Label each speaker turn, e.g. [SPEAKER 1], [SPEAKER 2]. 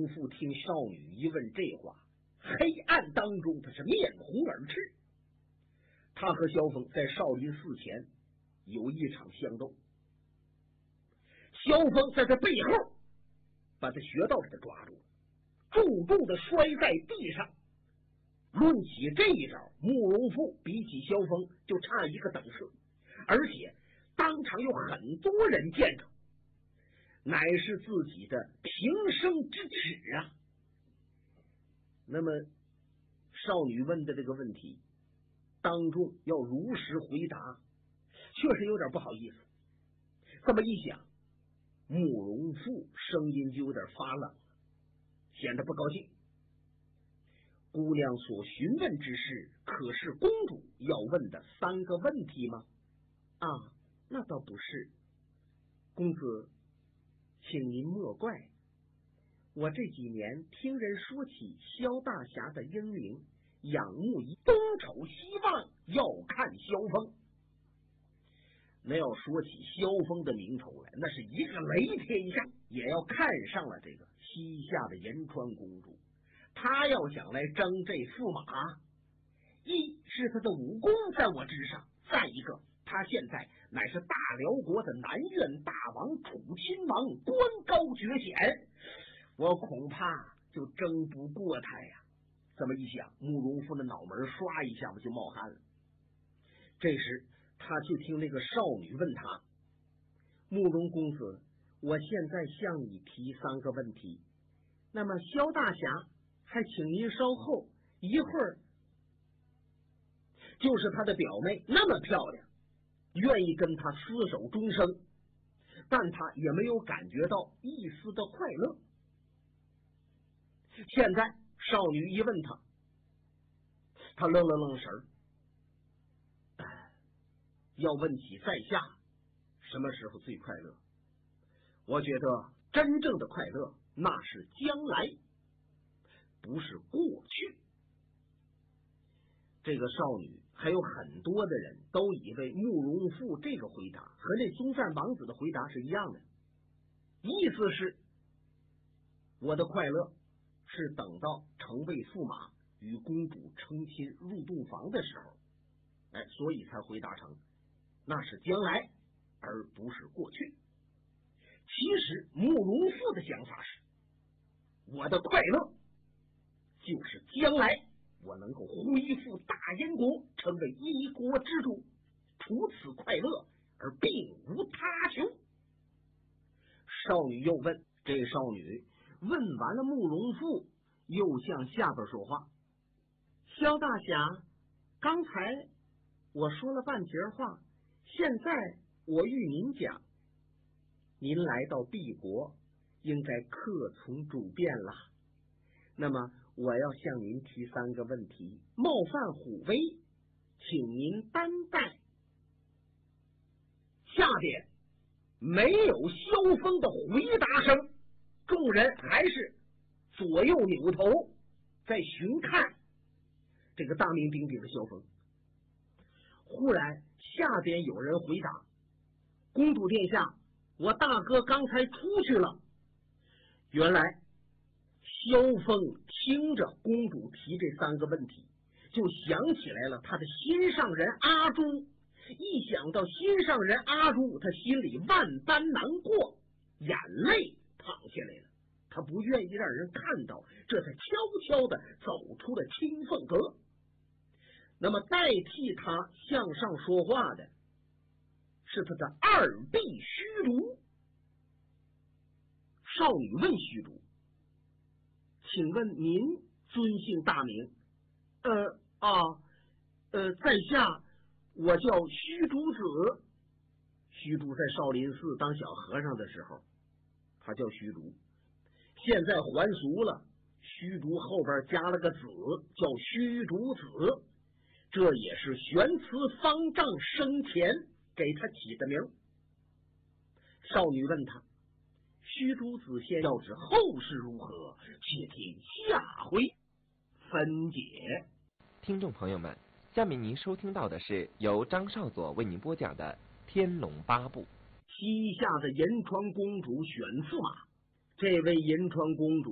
[SPEAKER 1] 荣富听少女一问这话，黑暗当中他是面红耳赤。他和萧峰在少林寺前有一场相斗，萧峰在他背后把他穴道给他抓住了，重重的摔在地上。论起这一招，慕容复比起萧峰就差一个等次，而且当场有很多人见着，乃是自己的平生之耻啊。那么少女问的这个问题当中要如实回答，确实有点不好意思。这么一想，慕容复声音就有点发冷了，显得不高兴。姑娘所询问之事，可是公主要问的3个问题吗？啊，那倒不是。公子，请您莫怪，我这几年听人说起萧大侠的英名，仰慕一东瞅西望，要看萧峰。那要说起萧峰的名头来，那是一个雷天下，也要看上了这个西夏的延川公主。他要想来争这驸马，一是他的武功在我之上，再一个他现在乃是大辽国的南院大王楚亲王，官高爵显，我恐怕就争不过他呀。这么一想，慕容复的脑门刷一下子就冒汗了。这时他去听那个少女问他，慕容公子，我现在向你提3个问题，那么萧大侠还请您稍后一会儿。就是他的表妹那么漂亮，愿意跟他厮守终生，但他也没有感觉到一丝的快乐。现在少女一问他，他愣了愣神儿，要问起在下什么时候最快乐，我觉得真正的快乐那是将来，不是过去。这个少女还有很多的人都以为慕容复这个回答和那宗赞王子的回答是一样的，意思是我的快乐是等到成为驸马与公主成亲入洞房的时候，所以才回答成那是将来而不是过去。其实慕容复的想法是，我的快乐就是将来我能够恢复大燕国，成为一国之主，除此快乐而并无他求。少女又问，这少女问完了慕容复，又向下边说话，萧大侠，刚才我说了半截话，现在我与您讲，您来到敝国应该客从主便了，那么我要向您提3个问题，冒犯虎威，请您担待。下边没有萧峰的回答声，众人还是左右扭头在寻看这个大名鼎鼎的萧峰。忽然下边有人回答，公主殿下，我大哥刚才出去了。原来萧峰听着公主提这3个问题，就想起来了他的心上人阿朱，一想到心上人阿朱，他心里万般难过，眼泪淌下来了。他不愿意让人看到，这才悄悄地走出了清凤阁。那么代替他向上说话的是他的二弟虚竹。少女问虚竹，请问您尊姓大名？在下我叫虚竹子。虚竹在少林寺当小和尚的时候，他叫虚竹，现在还俗了，虚竹后边加了个子，叫虚竹子，这也是玄慈方丈生前给他起的名。少女问他，虚竹子先要知后事如何，且听下回分解。
[SPEAKER 2] 听众朋友们，下面您收听到的是由张少佐为您播讲的《天龙八部》。
[SPEAKER 1] 西夏的银川公主选驸马，这位银川公主